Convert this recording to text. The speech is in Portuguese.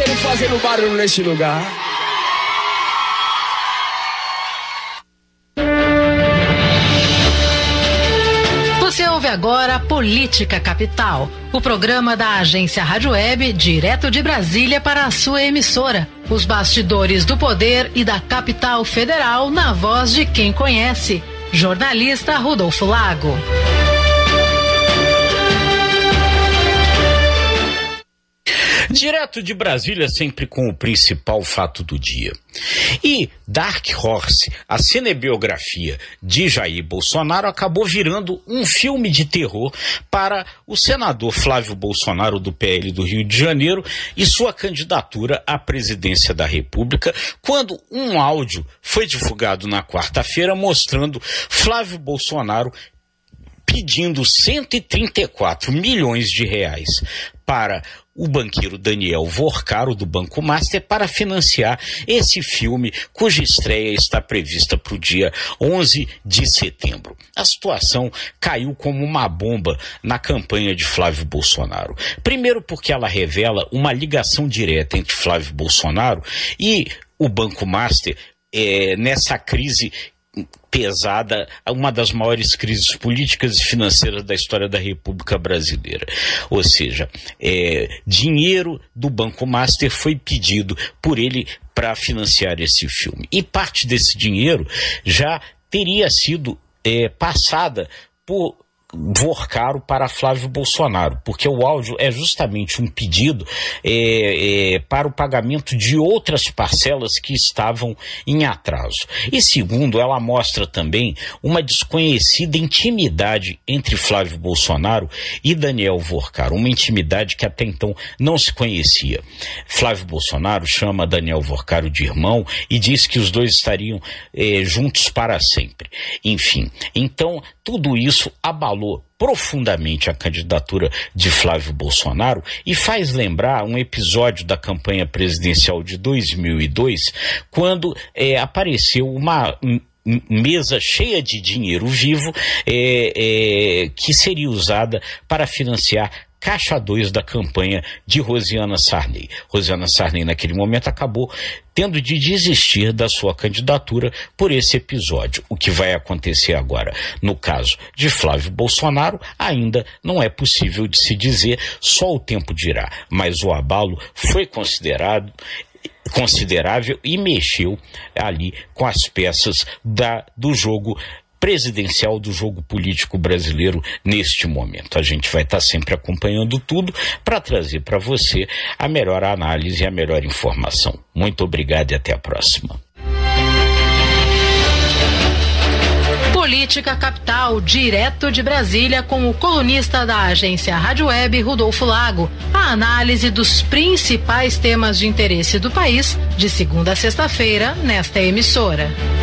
parceiro fazendo barulho nesse lugar. Você ouve agora Política Capital, o programa da agência Rádio Web, direto de Brasília para a sua emissora. Os bastidores do poder e da capital federal na voz de quem conhece. Jornalista Rodolfo Lago. Direto de Brasília, sempre com o principal fato do dia. E Dark Horse, a cinebiografia de Jair Bolsonaro, acabou virando um filme de terror para o senador Flávio Bolsonaro, do PL do Rio de Janeiro, e sua candidatura à presidência da República, quando um áudio foi divulgado na quarta-feira mostrando Flávio Bolsonaro pedindo 134 milhões de reais para o banqueiro Daniel Vorcaro, do Banco Master, para financiar esse filme, cuja estreia está prevista para o dia 11 de setembro. A situação caiu como uma bomba na campanha de Flávio Bolsonaro. Primeiro porque ela revela uma ligação direta entre Flávio Bolsonaro e o Banco Master nessa crise pesada, uma das maiores crises políticas e financeiras da história da República Brasileira. Ou seja, dinheiro do Banco Master foi pedido por ele para financiar esse filme. E parte desse dinheiro já teria sido passada por Vorcaro para Flávio Bolsonaro, porque o áudio é justamente um pedido para o pagamento de outras parcelas que estavam em atraso. E segundo, ela mostra também uma desconhecida intimidade entre Flávio Bolsonaro e Daniel Vorcaro, uma intimidade que até então não se conhecia. Flávio Bolsonaro chama Daniel Vorcaro de irmão e diz que os dois estariam juntos para sempre. Enfim, então tudo isso abalou profundamente a candidatura de Flávio Bolsonaro e faz lembrar um episódio da campanha presidencial de 2002, quando apareceu uma mesa cheia de dinheiro vivo que seria usada para financiar Caixa 2 da campanha de Rosiana Sarney. Rosiana Sarney, naquele momento, acabou tendo de desistir da sua candidatura por esse episódio. O que vai acontecer agora, no caso de Flávio Bolsonaro, ainda não é possível de se dizer, só o tempo dirá. Mas o abalo foi considerável e mexeu ali com as peças do jogo presidencial, do jogo político brasileiro neste momento. A gente vai estar sempre acompanhando tudo para trazer para você a melhor análise e a melhor informação. Muito obrigado e até a próxima. Política Capital, direto de Brasília, com o colunista da agência Rádio Web, Rodolfo Lago. A análise dos principais temas de interesse do país, de segunda a sexta-feira, nesta emissora.